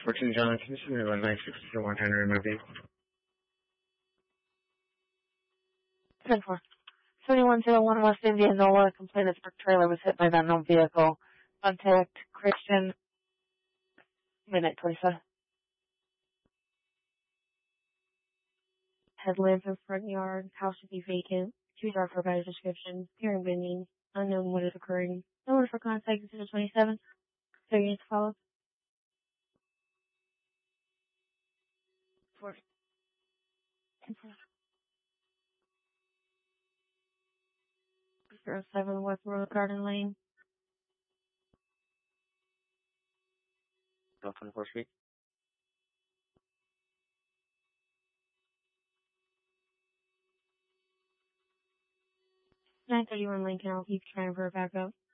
14 John, can you send me 1961 Henry movie? 10-4. 7101 West Indianola. Complaint that truck trailer was hit by an unknown vehicle. Contact Christian. Midnight 27. Had lived in front yard. House should be vacant. Too dark for a better description. Hearing bending. Unknown what is occurring. No one for contact. Decision 27. 30 minutes to follow. 4. 07 West Road Garden Lane. 24th Street. 931 Lincoln. I'll keep trying for a backup.